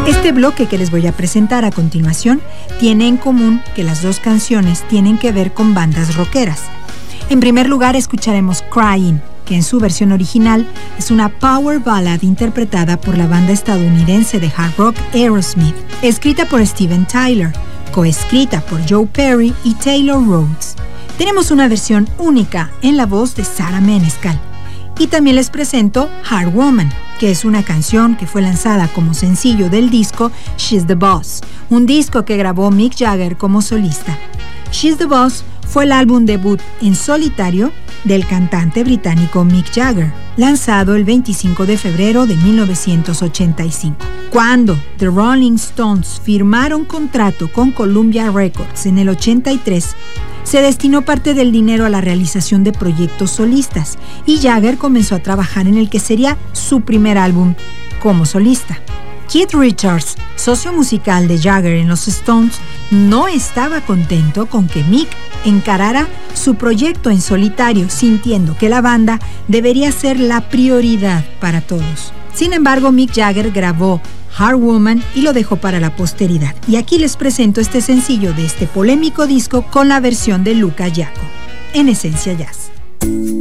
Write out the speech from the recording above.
Este bloque que les voy a presentar a continuación tiene en común que las dos canciones tienen que ver con bandas rockeras. En primer lugar escucharemos Crying, que en su versión original es una power ballad interpretada por la banda estadounidense de hard rock Aerosmith, escrita por Steven Tyler, coescrita por Joe Perry y Taylor Rhodes. Tenemos una versión única en la voz de Sarah Menescal. Y también les presento Hard Woman, que es una canción que fue lanzada como sencillo del disco She's the Boss, un disco que grabó Mick Jagger como solista. She's the Boss fue el álbum debut en solitario del cantante británico Mick Jagger, lanzado el 25 de febrero de 1985. Cuando The Rolling Stones firmaron contrato con Columbia Records en el 83, se destinó parte del dinero a la realización de proyectos solistas y Jagger comenzó a trabajar en el que sería su primer álbum como solista. Keith Richards, socio musical de Jagger en los Stones, no estaba contento con que Mick encarara su proyecto en solitario, sintiendo que la banda debería ser la prioridad para todos. Sin embargo, Mick Jagger grabó Hard Woman y lo dejó para la posteridad. Y aquí les presento este sencillo de este polémico disco con la versión de Luca Iacco, en Esencia Jazz.